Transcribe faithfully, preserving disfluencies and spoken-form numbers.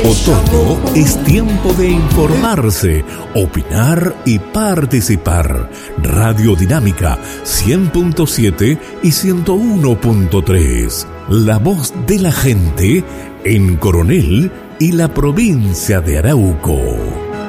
Otoño es tiempo de informarse, opinar y participar. Radio Dinámica cien punto siete y ciento uno punto tres. La voz de la gente en Coronel y la provincia de Arauco.